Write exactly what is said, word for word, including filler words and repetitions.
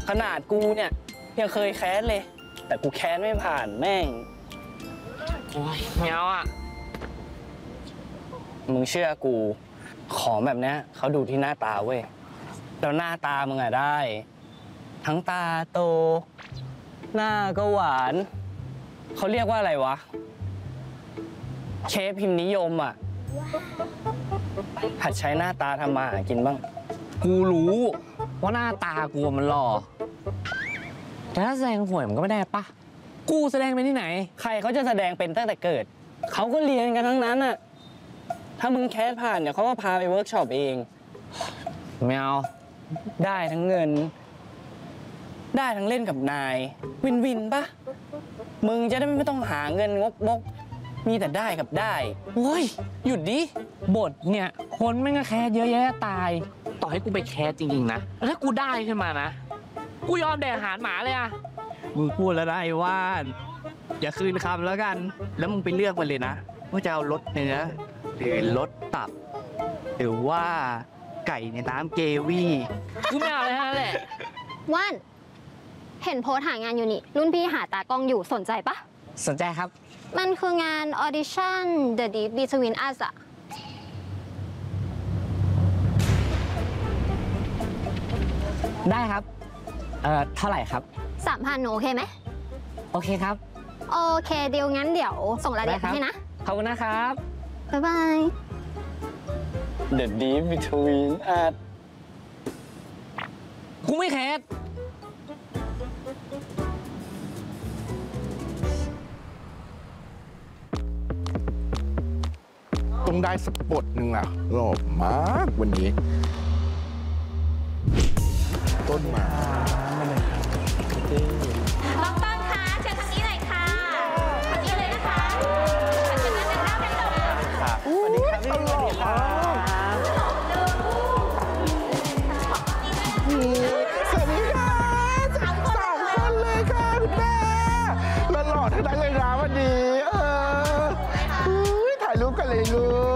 ขนาดกูเนี่ยยังเคยแคสเลยแต่กูแคสไม่ผ่านแม่งโอ้ยไม่เอาอ่ะมึงเชื่อกูของแบบเนี้ยเขาดูที่หน้าตาเว้ยแล้วหน้าตามึงอะได้ทั้งตาโตหน้าก็หวานเขาเรียกว่าอะไรวะเชฟพิมพ์นิยมอ่ะหัดใช้หน้าตาทำมาหากินบ้างกูรู้ว่าหน้าตากูมันหล่อแต่ถ้าแสดงห่วยมันก็ไม่ได้ปะกูแสดงเป็นที่ไหนใครเขาจะแสดงเป็นตั้งแต่เกิดเขาก็เรียนกันทั้งนั้นอ่ะถ้ามึงแคสผ่านเนี่ยเขาก็พาไปเวิร์กช็อปเองไม่เอาได้ทั้งเงินได้ทั้งเล่นกับนายวินวินปะมึงจะได้ไม่ต้องหาเงินงกงกมีแต่ได้กับได้โอ้ยหยุดดิบทเนี่ยคนไม่ก็แคสเยอะแยะตายต่อให้กูไปแคสจริงๆนะถ้ากูได้ขึ้นมานะกูยอมแดกอาหารหมาเลยอะมึงพูดแล้วได้ว่านอย่าคืนคำแล้วกันแล้วมึงไปเลือกมันเลยนะว่าจะเอารสเนื้อหรือรสตับหรือว่าไก่ในน้ำเกวี่กูไม่เอาเลยนั่นแหละว่านเห็นโพสหางานอยู่นี่รุ่นพี่หาตากล้องอยู่สนใจปะสนใจครับมันคืองานออดิชั่น The Deep Between Us อะได้ครับเอ่อเท่าไหร่ครับสามพันโอเคไหมโอเคครับโอเคเดี๋ยวงั้นเดี๋ยวส่งรายละเอียดให้นะขอบคุณนะครับบ๊ายบาย The Deep Between Us กูไม่แคสต้องได้สปอตหนึ่งอะหล่อมากวันนี้ต้นมาน้องต้นคะเชิญทางนี้หน่อยค่ะทางนี้เลยนะคะเชิญนั่งนั่งให้เราสวัสดีครับพี่สวัสดีครับสวัสดีค่ะสามคนเลยค่ะคุณแม่แล้วหล่อทั้งนั้นเลยนะวันนี้เออถ่ายรูปกันเลยลูก